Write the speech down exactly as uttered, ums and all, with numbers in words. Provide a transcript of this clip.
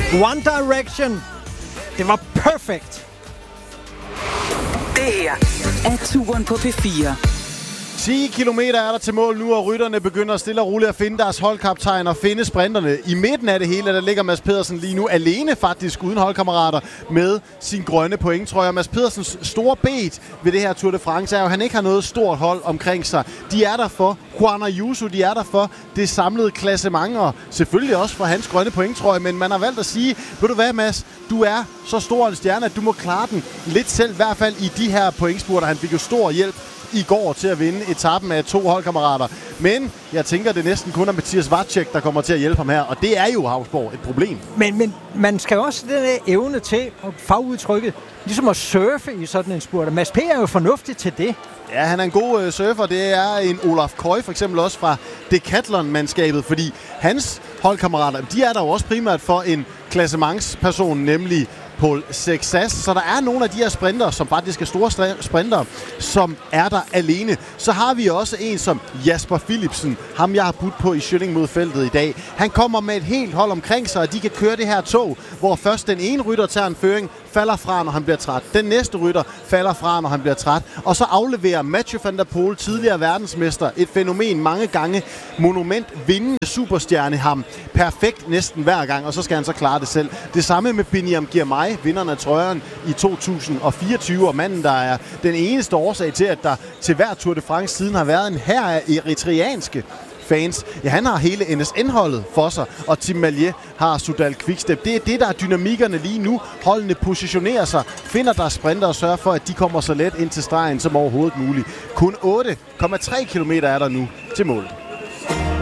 One Direction. Det var perfekt. Det her er Turen på P fire. ti kilometer er der til mål nu, og rytterne begynder stille og roligt at finde deres holdkaptajn og finde sprinterne. I midten af det hele, der ligger Mads Pedersen lige nu alene faktisk, uden holdkammerater, med sin grønne pointtrøje. Mads Pedersens store bet ved det her Tour de France er jo, at han ikke har noget stort hold omkring sig. De er der for Juan Ayuso, de er der for det samlede klassement, og selvfølgelig også for hans grønne pointtrøje, men man har valgt at sige, ved du hvad, Mads, du er så stor en stjerne, at du må klare den lidt selv, i hvert fald i de her pointspurter. Han fik jo stor hjælp i går til at vinde etappen af to holdkammerater. Men jeg tænker, det næsten kun er Mathias Vacek, der kommer til at hjælpe ham her. Og det er jo, Hausborg, et problem. Men, men man skal også have den der evne til at fagudtrykket, ligesom at surfe i sådan en spurt. Mads P. er jo fornuftig til det. Ja, han er en god øh, surfer. Det er en Olaf Koy for eksempel også fra Decathlon-mandskabet, fordi hans holdkammerater, de er der jo også primært for en klassementsperson, nemlig Paul Sexas. Så der er nogle af de her sprinter, som faktisk er store sprinter, som er der alene. Så har vi også en som Jasper Philipsen, ham jeg har budt på i Schilling mod feltet i dag. Han kommer med et helt hold omkring sig, og de kan køre det her tog, hvor først den ene rytter tager en føring, falder fra, når han bliver træt. Den næste rytter falder fra, når han bliver træt. Og så afleverer Mathieu van der Poel, tidligere verdensmester, et fænomen mange gange, monument vindende superstjerne ham perfekt næsten hver gang, og så skal han så klare det selv. Det samme med Biniam Girmay, vinderen af trøjen i to tusind og fireogtyve, og manden, der er den eneste årsag til, at der til hver Tour de France siden har været en hær af eritreanske fans. Ja, han har hele N S N-holdet for sig, og Tim Malje har Soudal Quickstep. Det er det, der er dynamikkerne lige nu. Holdene positionerer sig, finder der sprinter og sørger for, at de kommer så let ind til stregen som overhovedet muligt. Kun otte komma tre kilometer er der nu til mål.